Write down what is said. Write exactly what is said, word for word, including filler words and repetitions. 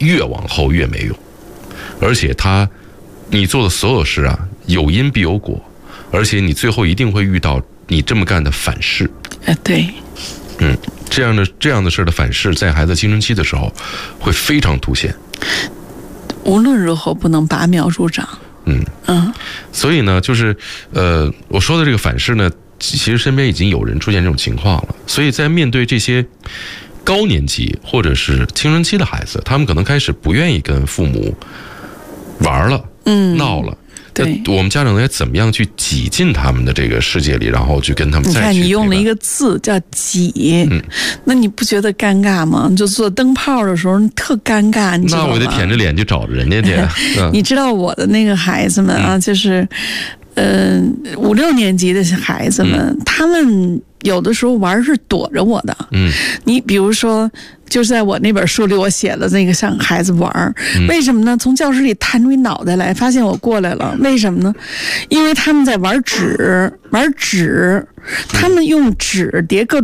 越往后越没用，而且他你做的所有事啊，有因必有果，而且你最后一定会遇到你这么干的反噬。 哎，对， 嗯，这样的这样的事的反噬，在孩子青春期的时候会非常凸显。 无论如何不能拔苗助长。 嗯嗯， 所以呢，就是呃，我说的这个反噬呢，其实身边已经有人出现这种情况了。所以在面对这些高年级或者是青春期的孩子，他们可能开始不愿意跟父母玩了， 嗯， 闹了。 对， 我们家长该怎么样去挤进他们的这个世界里，然后去跟他们再去？ 你看，你用了一个字叫“挤”，嗯，那你不觉得尴尬吗？就做灯泡的时候，你特尴尬，你知道吗？ 那我得舔着脸去找人家去。 嗯、你知道我的那个孩子们啊，嗯、就是，呃，五六年级的孩子们，嗯、他们有的时候玩是躲着我的。嗯，你比如说。就是在我那本书里，我写了那个让孩子玩、嗯、为什么呢？从教室里探出一脑袋来，发现我过来了，为什么呢？因为他们在玩纸，玩纸，他们用纸叠各种